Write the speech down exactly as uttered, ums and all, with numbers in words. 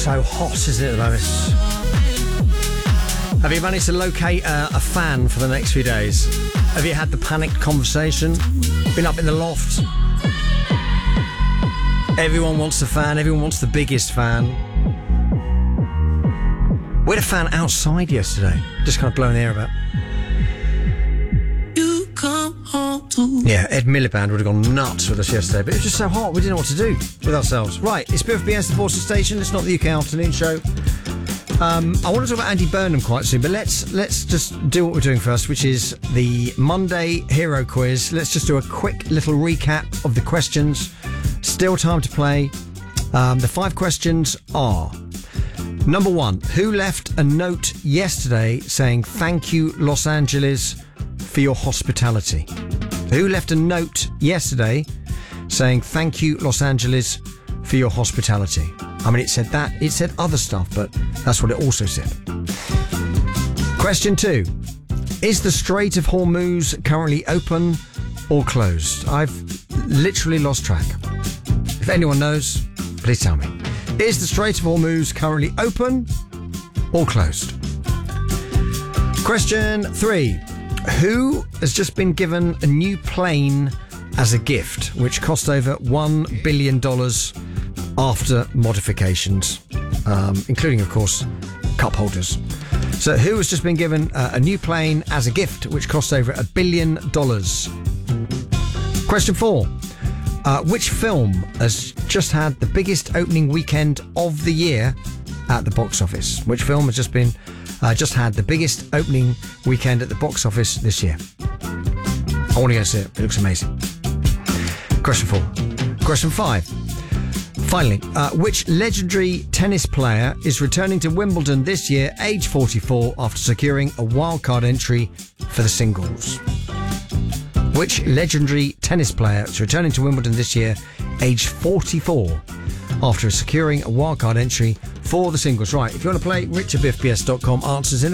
so hot, isn't it, at the moment? Have you managed to locate uh, a fan for the next few days? Have you had the panicked conversation? Been up in the loft? Everyone wants a fan. Everyone wants the biggest fan. We had a fan outside yesterday, just kind of blowing the air about. You come home to Yeah, Ed Miliband would have gone nuts with us yesterday, but it was just so hot, we didn't know what to do with ourselves. Right, it's B F B S, the Forces Station. It's not the U K afternoon show. Um, I want to talk about Andy Burnham quite soon, but let's let's just do what we're doing first, which is the Monday Hero Quiz. Let's just do a quick little recap of the questions. Still time to play. Um, the five questions are: number one, who left a note yesterday saying thank you, Los Angeles, for your hospitality? Who left a note yesterday saying thank you, Los Angeles, for your hospitality? I mean, it said that, it said other stuff, but that's what it also said. Question two. Is the Strait of Hormuz currently open or closed? I've literally lost track. If anyone knows, please tell me. Is the Strait of Hormuz currently open or closed? Question three. Who has just been given a new plane as a gift, which cost over one billion dollars after modifications, um, including, of course, cup holders? So who has just been given uh, a new plane as a gift, which cost over a billion dollars? Question four. Uh, which film has just had the biggest opening weekend of the year at the box office? Which film has just been uh, just had the biggest opening weekend at the box office this year? I want to go see it. It looks amazing. Question four. Question five. Finally, uh, which legendary tennis player is returning to Wimbledon this year, age forty-four, after securing a wildcard entry for the singles? Which legendary tennis player is returning to Wimbledon this year, age forty-four, after securing a wildcard entry for the singles? Right, if you want to play, rich at b f b s dot com answers in